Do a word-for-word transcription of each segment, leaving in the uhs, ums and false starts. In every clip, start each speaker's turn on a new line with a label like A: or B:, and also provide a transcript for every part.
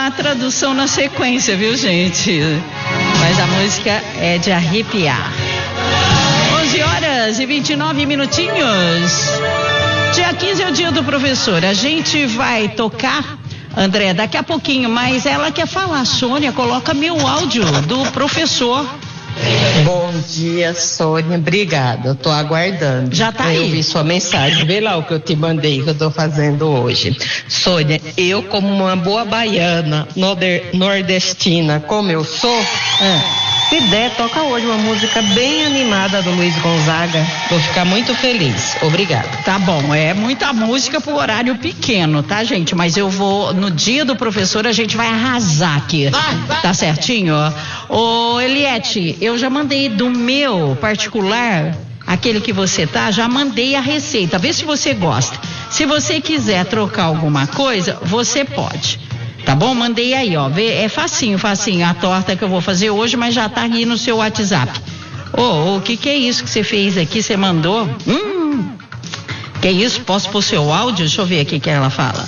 A: a tradução na sequência, viu, gente? Mas a música é de arrepiar. onze horas e vinte e nove minutinhos. Dia quinze é o dia do professor. A gente vai tocar, André, daqui a pouquinho, mas ela quer falar. Sônia, coloca meu áudio do professor.
B: Bom dia, Sônia. Obrigada. Eu tô aguardando.
A: Já tá aí.
B: Eu vi sua mensagem. Vê lá o que eu te mandei, que eu tô fazendo hoje. Sônia, eu como uma boa baiana nordestina, como eu sou, é, se der, toca hoje uma música bem animada do Luiz Gonzaga. Vou ficar muito feliz. Obrigada.
A: Tá bom, é muita música pro horário pequeno, tá, gente? Mas eu vou, no dia do professor, a gente vai arrasar aqui. Tá certinho? Ô, Eliette, eu já mandei do meu particular, aquele que você tá, já mandei a receita. Vê se você gosta. Se você quiser trocar alguma coisa, você pode. Tá bom? Mandei aí, ó. Vê, é facinho, facinho a torta que eu vou fazer hoje, mas já tá aqui no seu WhatsApp. Ô, oh, o oh, que que é isso que você fez aqui? Você mandou? Hum, que isso? Posso pôr seu áudio? Deixa eu ver aqui o que ela fala.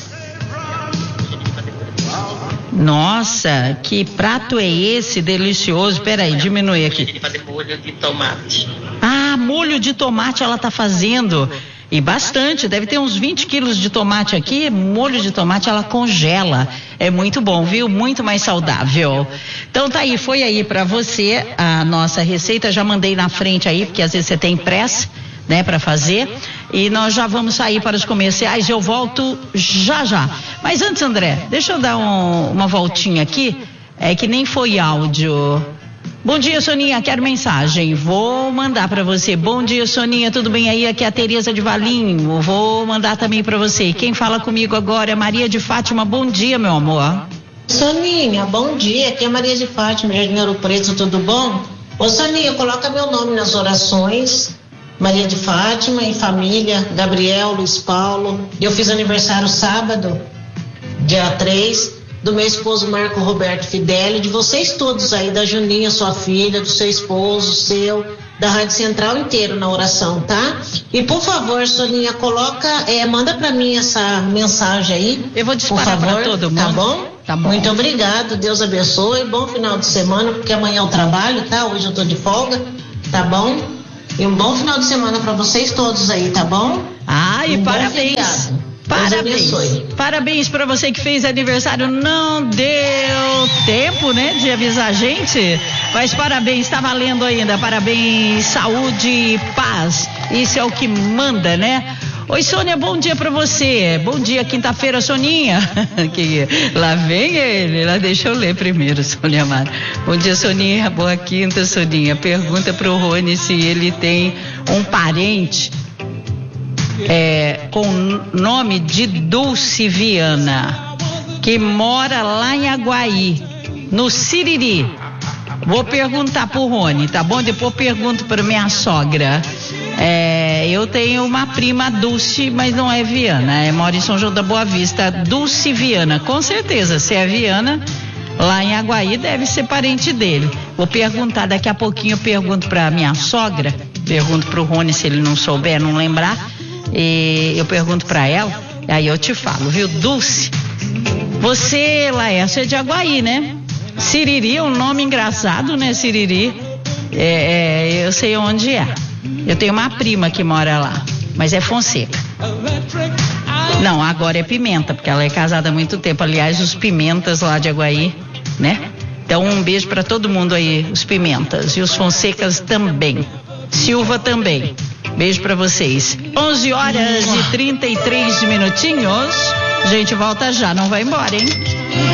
A: Nossa, que prato é esse delicioso? Peraí, diminui aqui.
B: De fazer molho de tomate.
A: Ah, molho de tomate ela tá fazendo. E bastante, deve ter uns vinte quilos de tomate aqui. Molho de tomate ela congela. É muito bom, viu? Muito mais saudável. Então tá aí, foi aí pra você a nossa receita. Já mandei na frente aí, porque às vezes você tem pressa, né, pra fazer. E nós já vamos sair para os comerciais. Eu volto já já. Mas antes, André, deixa eu dar um, uma voltinha aqui. É que nem foi áudio. Bom dia, Soninha, quero mensagem. Vou mandar para você. Bom dia, Soninha, tudo bem aí? Aqui é a Tereza de Valinho. Vou mandar também para você. E quem fala comigo agora é Maria de Fátima. Bom dia, meu amor.
C: Soninha, bom dia. Aqui é Maria de Fátima, Jardim Ouro Preto, tudo bom? Ô, Soninha, coloca meu nome nas orações. Maria de Fátima e família, Gabriel, Luiz Paulo. Eu fiz aniversário sábado, dia três. Do meu esposo Marco Roberto Fidelli, de vocês todos aí, da Juninha, sua filha, do seu esposo, seu, da Rádio Central inteiro na oração, tá? E por favor, Soninha, coloca, é, manda pra mim essa mensagem aí.
A: Eu vou disparar para todo mundo.
C: Tá bom?
A: Tá bom.
C: Muito obrigado, Deus abençoe, bom final de semana, porque amanhã eu trabalho, tá? Hoje eu tô de folga, tá bom? E um bom final de semana pra vocês todos aí, tá bom?
A: Ah, e
C: um
A: parabéns. Parabéns, parabéns para você que fez aniversário. Não deu tempo, né, de avisar a gente, mas parabéns, tá valendo ainda. Parabéns, saúde e paz. Isso é o que manda, né? Oi, Sônia, bom dia para você. Bom dia, quinta-feira, Soninha. que, lá vem ele, lá deixa eu ler primeiro, Sônia Mara. Bom dia, Soninha, boa quinta, Soninha. Pergunta pro Rony se ele tem um parente É, com nome de Dulce Viana, que mora lá em Aguaí, no Siriri. Vou perguntar pro Rony, tá bom? Depois pergunto para minha sogra. É, eu tenho uma prima Dulce, mas não é Viana, é, mora em São João da Boa Vista. Dulce Viana, com certeza, se é Viana, lá em Aguaí deve ser parente dele. Vou perguntar, daqui a pouquinho eu pergunto pra minha sogra, pergunto pro Rony se ele não souber, não lembrar. E eu pergunto pra ela, aí eu te falo, viu? Dulce, você, Laércio, é de Aguaí, né? Siriri é um nome engraçado, né? Siriri, é, é, eu sei onde é. Eu tenho uma prima que mora lá, mas é Fonseca. Não, agora é Pimenta, porque ela é casada há muito tempo. Aliás, os Pimentas lá de Aguaí, né? Então um beijo pra todo mundo aí, os Pimentas e os Fonsecas também. Silva também. Beijo pra vocês. onze horas e trinta e três minutinhos. A gente volta já, não vai embora, hein?